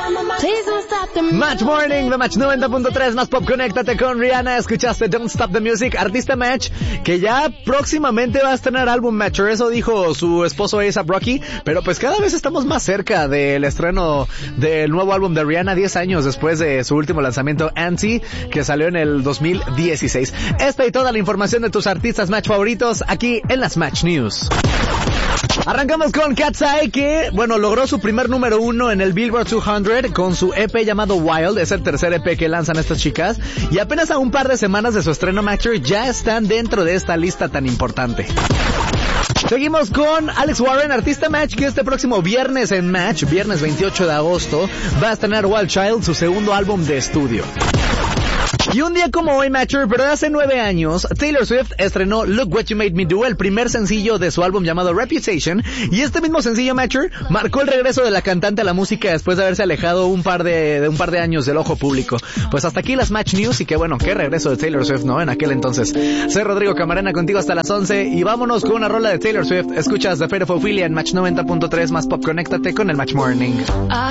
Match Morning de Match 90.3 más pop. Conéctate con Rihanna. Escuchaste Don't Stop the Music. Artista Match que ya próximamente va a estrenar álbum Matcher. Eso dijo su esposo A$AP Rocky. Pero pues cada vez estamos más cerca del estreno del nuevo álbum de Rihanna, 10 años después de su último lanzamiento Anti, que salió en el 2016. Esta y toda la información de tus artistas Match favoritos aquí en las Match News. Arrancamos con Cat's Eye, que, bueno, logró su primer número 1 en el Billboard 200 con su EP llamado Wild. Es el tercer EP que lanzan estas chicas. Y apenas a un par de semanas de su estreno Matcher ya están dentro de esta lista tan importante. Seguimos con Alex Warren, artista Match, que este próximo viernes en Match, viernes 28 de agosto, va a estrenar Wild Child, su segundo álbum de estudio. Y un día como hoy, Matcher, pero de hace 9 años, Taylor Swift estrenó Look What You Made Me Do, el primer sencillo de su álbum llamado Reputation, y este mismo sencillo, Matcher, marcó el regreso de la cantante a la música después de haberse alejado un par de años del ojo público. Pues hasta aquí las Match News, y que bueno, qué regreso de Taylor Swift, ¿no? En aquel entonces. Soy Rodrigo Camarena, contigo hasta las 11, y vámonos con una rola de Taylor Swift. Escuchas The Fate of Ophelia en Match 90.3 más pop. Conéctate con el Match Morning.